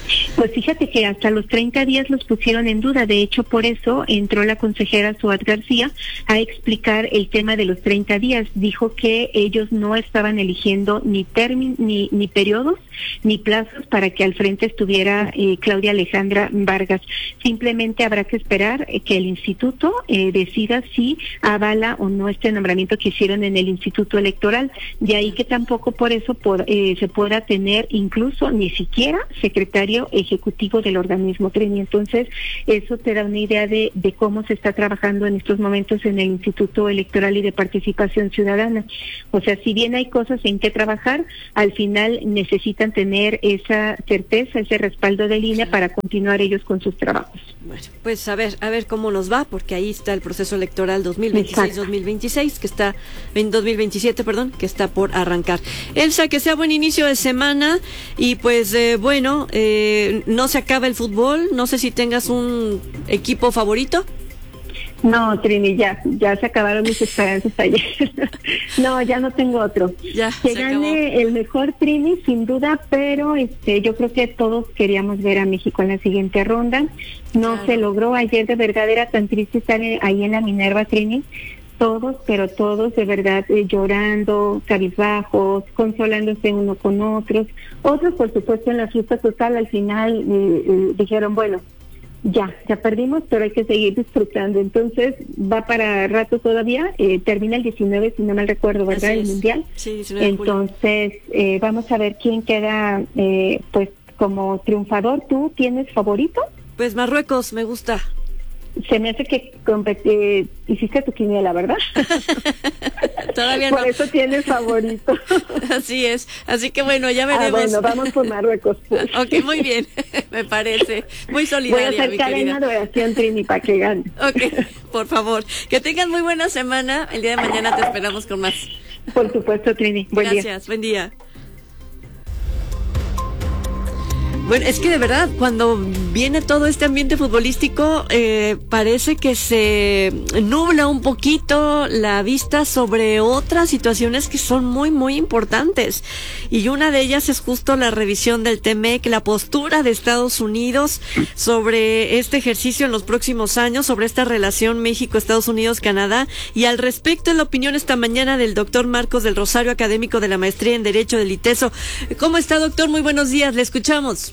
Pues fíjate que hasta los treinta días los pusieron en duda. De hecho, por eso entró la consejera Suat García a explicar el tema de los treinta días. Dijo que ellos no estaban eligiendo ni términos, ni, ni periodos, ni plazos para que al frente estuviera eh, Claudia Alejandra Vargas. Simplemente habrá que esperar eh, que el instituto eh, decida si avala o no este nombramiento que hicieron en el Instituto Electoral. De ahí que tampoco por eso por, eh, se pueda tener incluso ni siquiera secretario ejecutivo del organismo, Trini. Entonces, eso te da una idea de, de cómo se está trabajando en estos momentos en el Instituto Electoral y de Participación Ciudadana. O sea, si bien hay cosas en que trabajar, al final necesitan tener esa certeza, ese respaldo de línea para continuar ellos con sus trabajos. Bueno, pues a ver, a ver cómo nos va, porque ahí está el proceso electoral dos mil veintiséis dos mil veintiséis, que está, en dos mil veintisiete, perdón, que está por arrancar. Elsa, que sea buen inicio de semana y pues eh, bueno, eh, no se acaba el fútbol, no sé si tengas un equipo favorito. No, Trini, ya, ya se acabaron mis esperanzas ayer. No, ya no tengo otro. Ya, que gane el mejor, Trini, sin duda, pero este, yo creo que todos queríamos ver a México en la siguiente ronda. No claro. se logró. Ayer de verdad era tan triste estar ahí en la Minerva, Trini. Todos, pero todos de verdad eh, llorando, cabizbajos, consolándose uno con otros. Otros, por supuesto, en la fiesta total, al final eh, eh, dijeron, bueno, ya, ya perdimos, pero hay que seguir disfrutando. Entonces, va para rato todavía, eh, termina el diecinueve, si no mal recuerdo, ¿verdad? El Mundial. Sí, diecinueve de julio. Entonces, eh, vamos a ver quién queda, eh, pues, como triunfador. ¿Tú tienes favorito? Pues Marruecos, me gusta. Se me hace que eh, hiciste tu quiniela, ¿verdad? Todavía no. Por eso tienes favorito. Así es. Así que bueno, ya veremos. Ah, bueno, vamos por Marruecos. Pues. Ok, muy bien. Me parece. Muy solidaria, Voy a hacer mi cadena querida. de oración, Trini, para que gane. Ok, por favor. Que tengan muy buena semana. El día de mañana te esperamos con más. Por supuesto, Trini. Buen Gracias, día. buen día. Bueno, es que de verdad, cuando viene todo este ambiente futbolístico, eh, parece que se nubla un poquito la vista sobre otras situaciones que son muy, muy importantes. Y una de ellas es justo la revisión del T M E C, la postura de Estados Unidos sobre este ejercicio en los próximos años, sobre esta relación México-Estados Unidos-Canadá. Y al respecto, la opinión esta mañana del doctor Marcos del Rosario, académico de la maestría en Derecho del ITESO. ¿Cómo está, doctor? Muy buenos días, le escuchamos.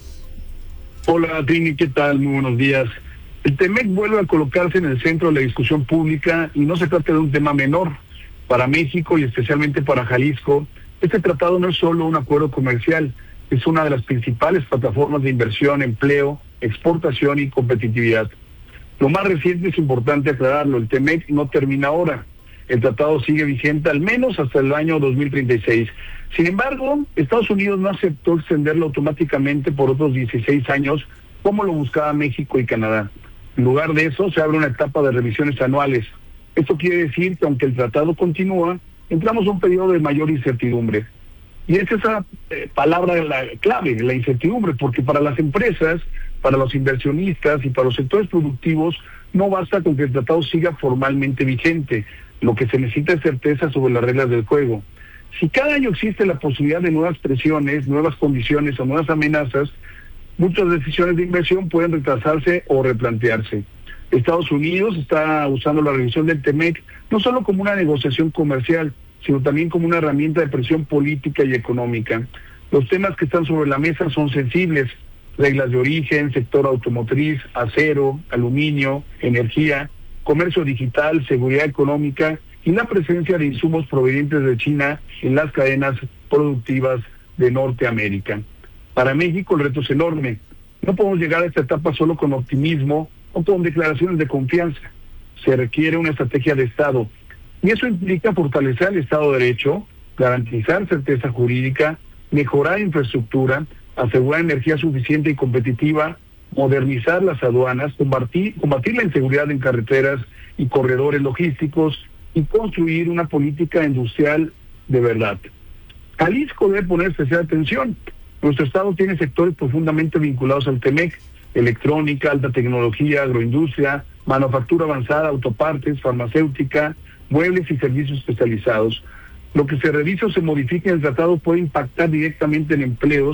Hola, Trini, ¿qué tal? Muy buenos días. El T M E C vuelve a colocarse en el centro de la discusión pública y no se trata de un tema menor. Para México y especialmente para Jalisco, este tratado no es solo un acuerdo comercial, es una de las principales plataformas de inversión, empleo, exportación y competitividad. Lo más reciente es importante aclararlo, el T M E C no termina ahora. El tratado sigue vigente al menos hasta el año dos mil treinta y seis. Sin embargo, Estados Unidos no aceptó extenderlo automáticamente por otros dieciséis años, como lo buscaba México y Canadá. En lugar de eso, se abre una etapa de revisiones anuales. Esto quiere decir que aunque el tratado continúa, entramos a un periodo de mayor incertidumbre. Y es esa eh, palabra la clave, la incertidumbre, porque para las empresas, para los inversionistas y para los sectores productivos, no basta con que el tratado siga formalmente vigente. Lo que se necesita es certeza sobre las reglas del juego. Si cada año existe la posibilidad de nuevas presiones, nuevas condiciones o nuevas amenazas, muchas decisiones de inversión pueden retrasarse o replantearse. Estados Unidos está usando la revisión del T M E C no solo como una negociación comercial, sino también como una herramienta de presión política y económica. Los temas que están sobre la mesa son sensibles: reglas de origen, sector automotriz, acero, aluminio, energía, comercio digital, seguridad económica y la presencia de insumos provenientes de China en las cadenas productivas de Norteamérica. Para México el reto es enorme. No podemos llegar a esta etapa solo con optimismo o con declaraciones de confianza. Se requiere una estrategia de Estado. Y eso implica fortalecer el Estado de Derecho, garantizar certeza jurídica, mejorar infraestructura, asegurar energía suficiente y competitiva, modernizar las aduanas, combatir, combatir la inseguridad en carreteras y corredores logísticos y construir una política industrial de verdad. Jalisco debe poner especial atención. Nuestro estado tiene sectores profundamente vinculados al T M E C: electrónica, alta tecnología, agroindustria, manufactura avanzada, autopartes, farmacéutica, muebles y servicios especializados. Lo que se revisa o se modifique en el tratado puede impactar directamente en empleos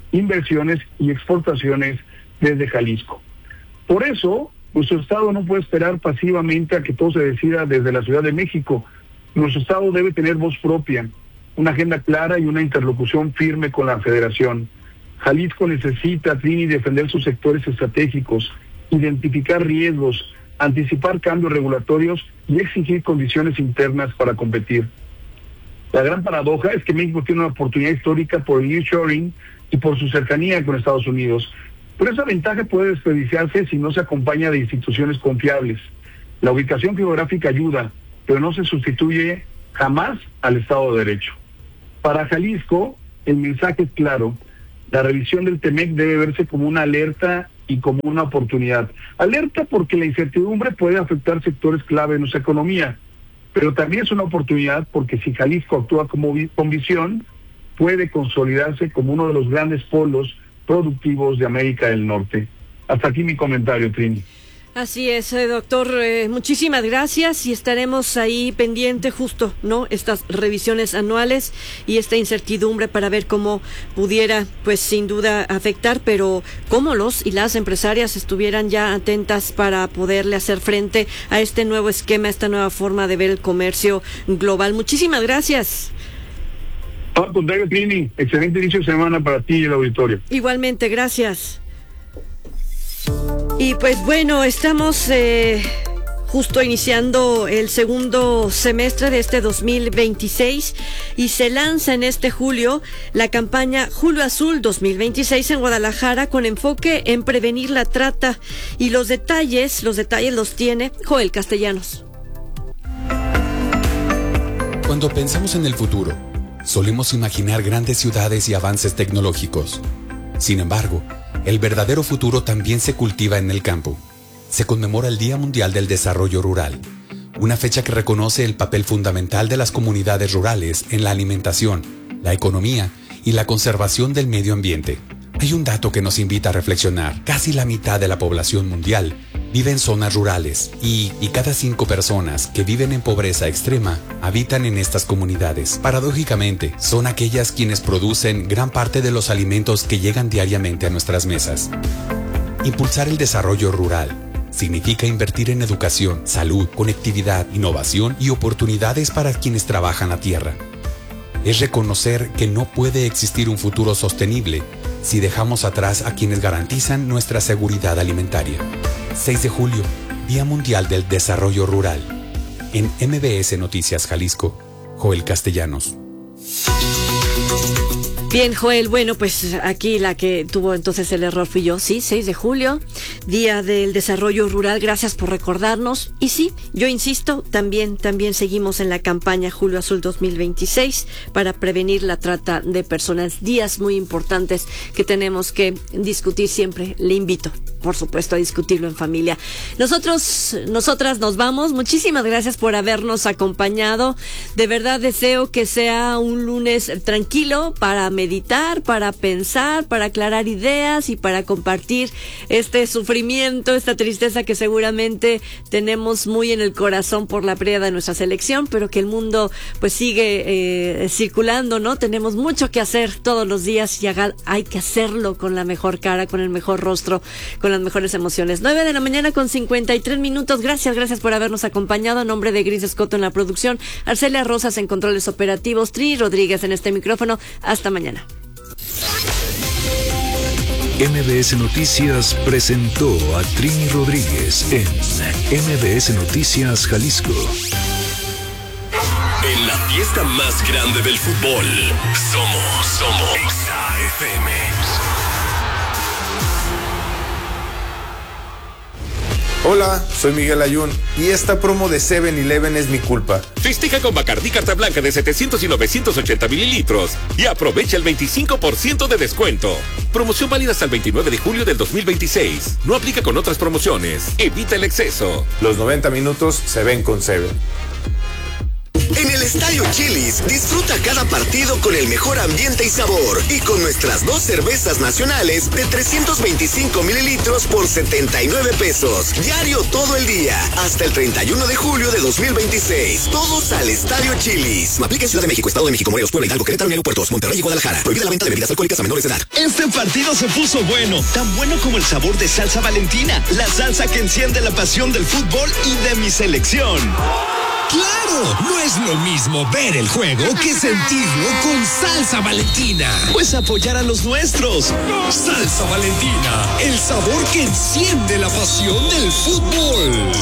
inversiones y exportaciones desde Jalisco. Por eso, nuestro Estado no puede esperar pasivamente a que todo se decida desde la Ciudad de México. Nuestro Estado debe tener voz propia, una agenda clara y una interlocución firme con la Federación. Jalisco necesita, Trini, defender sus sectores estratégicos, identificar riesgos, anticipar cambios regulatorios y exigir condiciones internas para competir. La gran paradoja es que México tiene una oportunidad histórica por el nearshoring y por su cercanía con Estados Unidos. Pero esa ventaja puede desperdiciarse si no se acompaña de instituciones confiables. La ubicación geográfica ayuda, pero no se sustituye jamás al Estado de Derecho. Para Jalisco, el mensaje es claro. La revisión del Temec debe verse como una alerta y como una oportunidad. Alerta porque la incertidumbre puede afectar sectores clave de nuestra economía, pero también es una oportunidad porque si Jalisco actúa como vi- con visión, puede consolidarse como uno de los grandes polos productivos de América del Norte. Hasta aquí mi comentario, Trini. Así es, eh, doctor, eh, muchísimas gracias y estaremos ahí pendiente justo, ¿no? Estas revisiones anuales y esta incertidumbre para ver cómo pudiera, pues sin duda afectar, pero cómo los y las empresarias estuvieran ya atentas para poderle hacer frente a este nuevo esquema, esta nueva forma de ver el comercio global. Muchísimas gracias. Al contrario, Trini, excelente inicio de semana para ti y el auditorio. Igualmente, gracias. Y pues bueno, estamos eh, justo iniciando el segundo semestre de este dos mil veintiséis y se lanza en este julio la campaña Julio Azul dos mil veintiséis en Guadalajara con enfoque en prevenir la trata y los detalles, los detalles los tiene Joel Castellanos. Cuando pensamos en el futuro, solemos imaginar grandes ciudades y avances tecnológicos. Sin embargo, el verdadero futuro también se cultiva en el campo. Se conmemora el Día Mundial del Desarrollo Rural, una fecha que reconoce el papel fundamental de las comunidades rurales en la alimentación, la economía y la conservación del medio ambiente. Hay un dato que nos invita a reflexionar. Casi la mitad de la población mundial vive en zonas rurales y, y cada cinco personas que viven en pobreza extrema habitan en estas comunidades. Paradójicamente, son aquellas quienes producen gran parte de los alimentos que llegan diariamente a nuestras mesas. Impulsar el desarrollo rural significa invertir en educación, salud, conectividad, innovación y oportunidades para quienes trabajan la tierra. Es reconocer que no puede existir un futuro sostenible si dejamos atrás a quienes garantizan nuestra seguridad alimentaria. seis de julio, Día Mundial del Desarrollo Rural. En M B S Noticias Jalisco, Joel Castellanos. Bien, Joel, bueno, pues aquí la que tuvo entonces el error fui yo, sí, seis de julio, Día del Desarrollo Rural, gracias por recordarnos. Y sí, yo insisto, también, también seguimos en la campaña Julio Azul dos mil veintiséis para prevenir la trata de personas. Días muy importantes que tenemos que discutir siempre. Le invito, por supuesto, a discutirlo en familia. Nosotros, nosotras nos vamos. Muchísimas gracias por habernos acompañado. De verdad deseo que sea un lunes tranquilo para meditar, para pensar, para aclarar ideas y para compartir este sufrimiento, esta tristeza que seguramente tenemos muy en el corazón por la pérdida de nuestra selección, pero que el mundo pues sigue eh, circulando, ¿no? Tenemos mucho que hacer todos los días y haga, hay que hacerlo con la mejor cara, con el mejor rostro, con las mejores emociones. nueve de la mañana con cincuenta y tres minutos. Gracias, gracias por habernos acompañado. A nombre de Gris Escoto en la producción, Arcelia Rosas en controles operativos, Trini Rodríguez en este micrófono. Hasta mañana. M B S Noticias presentó a Trini Rodríguez en M B S Noticias Jalisco. En la fiesta más grande del fútbol, somos, somos Exa F M. Hola, soy Miguel Ayun y esta promo de seven eleven es mi culpa. Festeja con Bacardí carta blanca de setecientos y novecientos ochenta mililitros y aprovecha el veinticinco por ciento de descuento. Promoción válida hasta el veintinueve de julio del dos mil veintiséis. No aplica con otras promociones. Evita el exceso. Los noventa minutos se ven con Seven. En el Estadio Chili's, disfruta cada partido con el mejor ambiente y sabor. Y con nuestras dos cervezas nacionales de trescientos veinticinco mililitros por setenta y nueve pesos. Diario todo el día. Hasta el treinta y uno de julio de dos mil veintiséis. Todos al Estadio Chili's. Aplica en Ciudad de México, Estado de México, Morelos, Puebla, Hidalgo, Querétaro y Aeropuertos, Monterrey y Guadalajara. Prohibida la venta de bebidas alcohólicas a menores de edad. Este partido se puso bueno. Tan bueno como el sabor de salsa Valentina. La salsa que enciende la pasión del fútbol y de mi selección. ¡Claro! No es lo mismo ver el juego que sentirlo con salsa Valentina. Pues apoyar a los nuestros. Salsa Valentina, el sabor que enciende la pasión del fútbol.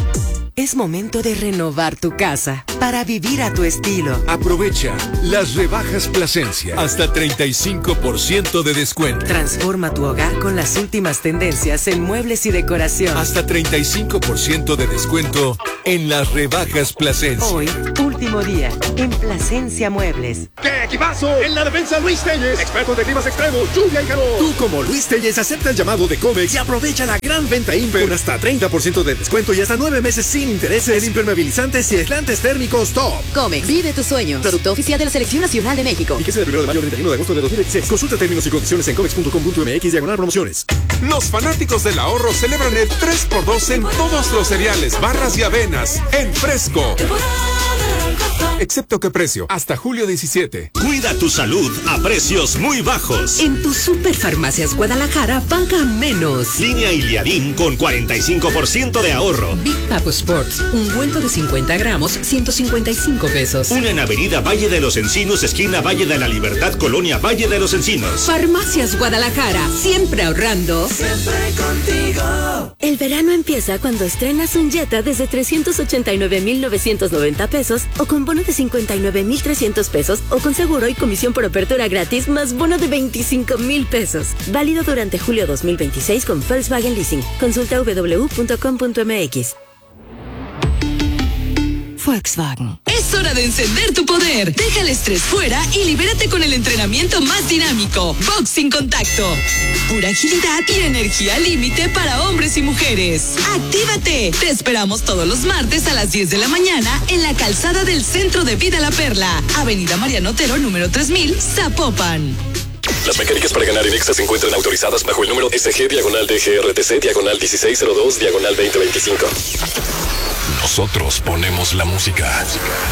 Es momento de renovar tu casa para vivir a tu estilo. Aprovecha las rebajas Plasencia. Hasta treinta y cinco por ciento de descuento. Transforma tu hogar con las últimas tendencias en muebles y decoración. Hasta treinta y cinco por ciento de descuento en las rebajas Plasencia. Hoy, último día, en Plasencia Muebles. ¡Qué equipazo! En la defensa Luis Telles, expertos de climas extremos, lluvia y calor. Tú como Luis Telles acepta el llamado de Comex y aprovecha la gran venta Imper con hasta treinta por ciento de descuento y hasta nueve meses sin intereses, impermeabilizantes y aislantes térmicos top. Comex, vive tus sueños. Producto oficial de la Selección Nacional de México. Fíjese del primero de mayo al treinta y uno de agosto de dos mil veintiséis. Consulta términos y condiciones en comex punto com punto m x diagonal promociones. Los fanáticos del ahorro celebran el tres por dos en todos los cereales, barras y avenas, en Fresco. Excepto que precio, hasta julio diecisiete. Cuida tu salud a precios muy bajos. En tus Superfarmacias Guadalajara paga menos. Línea Iliadín con cuarenta y cinco por ciento de ahorro. Big Papo Sports, ungüento de cincuenta gramos, ciento cincuenta y cinco pesos. Una en Avenida Valle de los Encinos, esquina Valle de la Libertad, Colonia Valle de los Encinos. Farmacias Guadalajara, siempre ahorrando. Siempre contigo. El verano empieza cuando estrenas un Jetta desde trescientos ochenta y nueve mil novecientos noventa pesos o con bono de cincuenta y nueve mil trescientos pesos o con seguro y comisión por apertura gratis más bono de veinticinco mil pesos. Válido durante julio dos mil veintiséis con Volkswagen Leasing. Consulta w w w punto com punto m x. Volkswagen. Es hora de encender tu poder. Deja el estrés fuera y libérate con el entrenamiento más dinámico. Box sin contacto. Pura agilidad y energía límite para hombres y mujeres. ¡Actívate! Te esperamos todos los martes a las diez de la mañana en la calzada del Centro de Vida La Perla. Avenida Mariano Otero, número tres mil, Zapopan. Las mecánicas para ganar en Exa se encuentran autorizadas bajo el número S G diagonal D G R T C diagonal dieciséis cero dos diagonal veinte veinticinco. Nosotros ponemos la música.